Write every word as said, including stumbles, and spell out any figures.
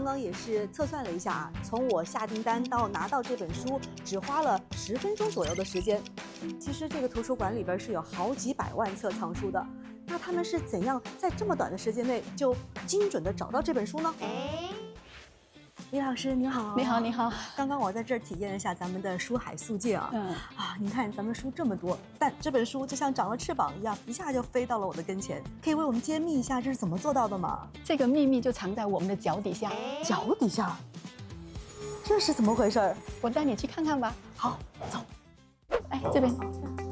刚也是测算了一下，从我下订单到拿到这本书，只花了十分钟左右的时间。其实这个图书馆里边是有好几百万册藏书的，那他们是怎样在这么短的时间内就精准的找到这本书呢？李老师您好。 你好，你好。 刚刚我在这儿体验了一下咱们的书海速界啊， 嗯啊，你看咱们书这么多，但这本书就像长了翅膀一样，一下就飞到了我的跟前。可以为我们揭秘一下这是怎么做到的吗？ 这个秘密就藏在我们的脚底下。 脚底下？这是怎么回事？ 我带你去看看吧。 好，走。 哎，这边。